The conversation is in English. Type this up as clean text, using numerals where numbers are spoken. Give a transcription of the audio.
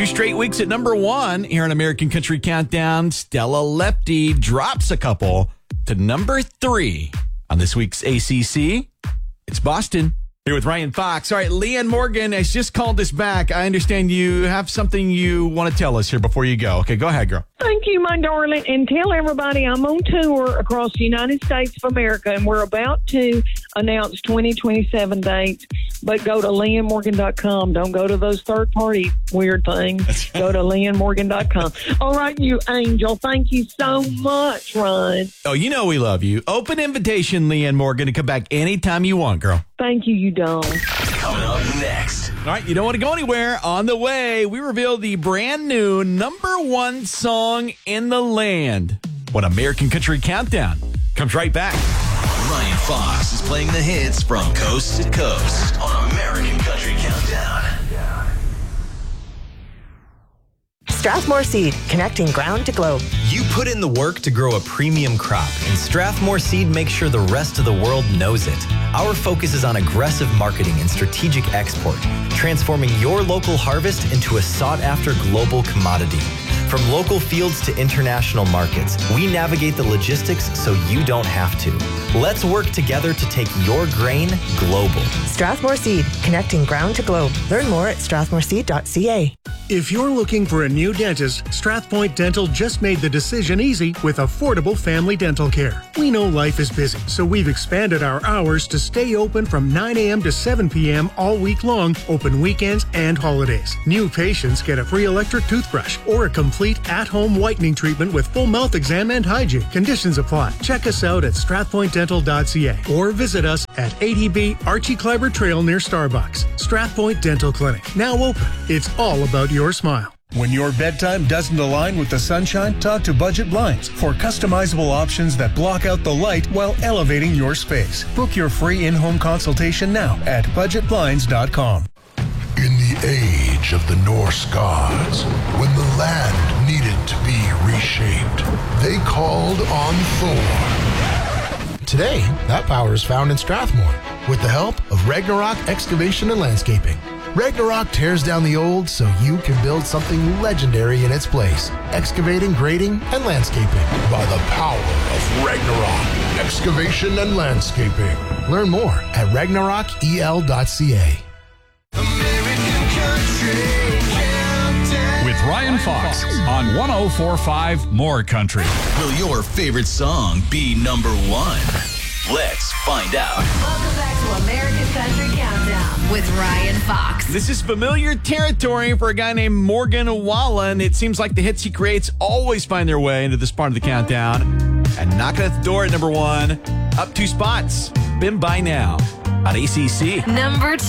2 straight weeks at number 1 here on American Country Countdown. Stella Lefty drops a couple to number 3 on this week's ACC. It's Boston. Here with Ryan Fox. All right, Leanne Morgan has just called us back. I understand you have something you want to tell us here before you go. Okay, go ahead, girl. Thank you, my darling. And tell everybody I'm on tour across the United States of America, and we're about to announce 2027 dates. But go to LeanneMorgan.com. Don't go to those third-party weird things. Go to LeanneMorgan.com. All right, you angel. Thank you so much, Ryan. Oh, you know we love you. Open invitation, Leanne Morgan, to come back anytime you want, girl. Thank you, you don't. Coming up next. All right, you don't want to go anywhere. On the way, we reveal the brand new number 1 song in the land. What American Country Countdown comes right back. Ryan Fox is playing the hits from coast to coast on American Country Countdown. Strathmore Seed, connecting ground to globe. You put in the work to grow a premium crop, and Strathmore Seed makes sure the rest of the world knows it. Our focus is on aggressive marketing and strategic export, transforming your local harvest into a sought-after global commodity. From local fields to international markets, we navigate the logistics so you don't have to. Let's work together to take your grain global. Strathmore Seed, connecting ground to globe. Learn more at strathmoreseed.ca. If you're looking for a new dentist, Strathpoint Dental just made the decision easy with affordable family dental care. We know life is busy, so we've expanded our hours to stay open from 9 a.m. to 7 p.m. all week long, open weekends and holidays. New patients get a free electric toothbrush or a complete at-home whitening treatment with full mouth exam and hygiene. Conditions apply. Check us out at strathpointdental.ca or visit us at 80B Archie Kleiber Trail near Starbucks. Strathpoint Dental Clinic, now open. It's all about your smile. When your bedtime doesn't align with the sunshine, talk to Budget Blinds for customizable options that block out the light while elevating your space. Book your free in-home consultation now at budgetblinds.com. In the age of the Norse gods, when the land needed to be reshaped, they called on Thor. Today, that power is found in Strathmore with the help of Ragnarok Excavation and Landscaping. Ragnarok tears down the old so you can build something legendary in its place. Excavating, grading, and landscaping by the power of Ragnarok Excavation and Landscaping. Learn more at ragnarokel.ca. With Ryan Fox on 104.5 More Country. Will your favorite song be number 1? Let's find out. Welcome back to American Country Countdown with Ryan Fox. This is familiar territory for a guy named Morgan Wallen. It seems like the hits he creates always find their way into this part of the countdown. And knocking at the door at number 1, up 2 spots. Been by now on ACC. Number 2.